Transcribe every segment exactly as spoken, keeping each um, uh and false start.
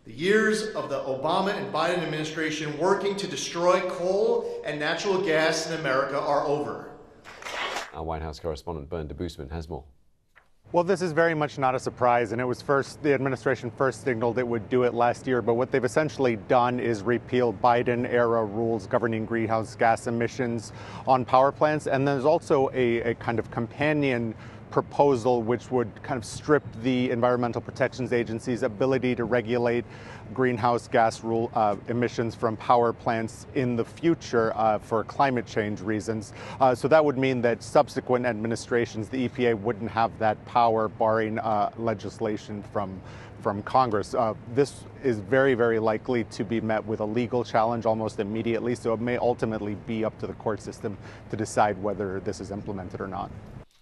The years of the Obama and Biden administration working to destroy coal and natural gas in America are over. Our White House correspondent Bernd Debusman has more. Well, this is very much not a surprise, and it was first, the administration first signaled it would do it last year, but what they've essentially done is repeal Biden-era rules governing greenhouse gas emissions on power plants, and there's also a, a kind of companion proposal which would kind of strip the Environmental Protection Agency's ability to regulate greenhouse gas rule, uh, emissions from power plants in the future uh, for climate change reasons. Uh, so that would mean that subsequent administrations, the E P A wouldn't have that power, barring uh, legislation from from Congress. Uh, this is very, very likely to be met with a legal challenge almost immediately, so it may ultimately be up to the court system to decide whether this is implemented or not.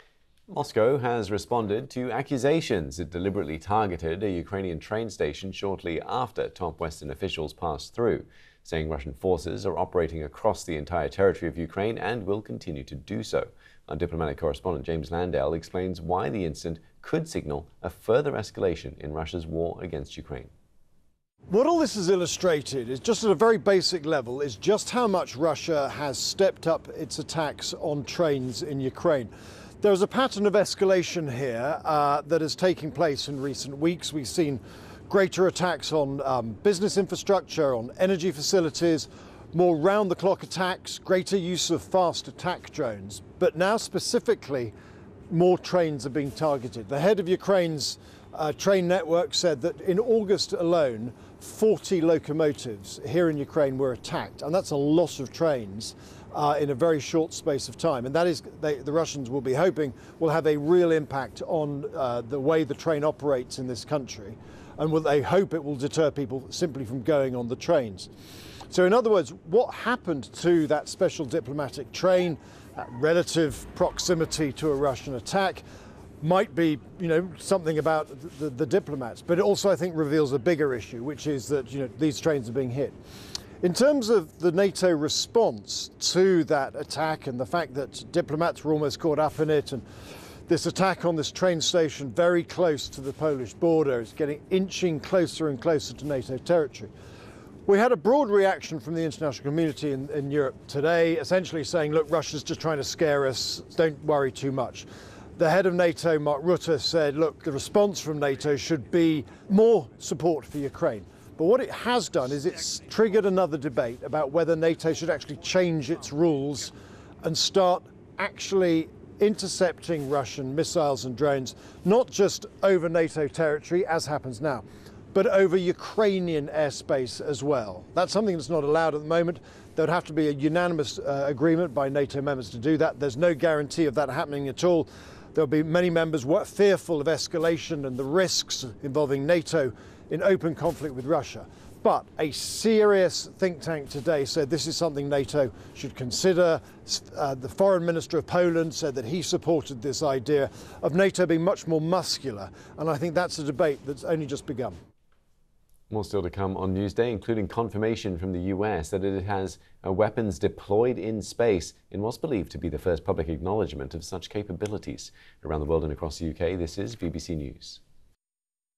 Moscow has responded to accusations it deliberately targeted a Ukrainian train station shortly after top Western officials passed through, saying Russian forces are operating across the entire territory of Ukraine and will continue to do so. Our diplomatic correspondent James Landale explains why the incident could signal a further escalation in Russia's war against Ukraine. What all this has illustrated is, just at a very basic level, is just how much Russia has stepped up its attacks on trains in Ukraine. There's a pattern of escalation here uh, that is taking place in recent weeks. We've seen greater attacks on um, business infrastructure, on energy facilities, more round-the-clock attacks, greater use of fast attack drones. But now specifically, more trains are being targeted. The head of Ukraine's uh, train network said that in August alone, forty locomotives here in Ukraine were attacked, and that's a lot of trains Uh, in a very short space of time. And that is, they, the Russians will be hoping, will have a real impact on uh, the way the train operates in this country. And will, they hope it will deter people simply from going on the trains. So in other words, what happened to that special diplomatic train, that relative proximity to a Russian attack, might be, you know, something about the, the, the diplomats. But it also, I think, reveals a bigger issue, which is that, you know, these trains are being hit. In terms of the NATO response to that attack and the fact that diplomats were almost caught up in it, and this attack on this train station very close to the Polish border is getting inching closer and closer to NATO territory. We had a broad reaction from the international community in, in Europe today, essentially saying, look, Russia's just trying to scare us, don't worry too much. The head of NATO, Mark Rutte, said, look, the response from NATO should be more support for Ukraine. But what it has done is it's triggered another debate about whether NATO should actually change its rules and start actually intercepting Russian missiles and drones, not just over NATO territory, as happens now, but over Ukrainian airspace as well. That's something that's not allowed at the moment. There would have to be a unanimous uh, agreement by NATO members to do that. There's no guarantee of that happening at all. There'll be many members fearful of escalation and the risks involving NATO in open conflict with Russia. But a serious think tank today said this is something NATO should consider. Uh, the foreign minister of Poland said that he supported this idea of NATO being much more muscular. And I think that's a debate that's only just begun. More still to come on Newsday, including confirmation from the U S that it has uh, weapons deployed in space in what's believed to be the first public acknowledgement of such capabilities. Around the world and across the U K, this is B B C News.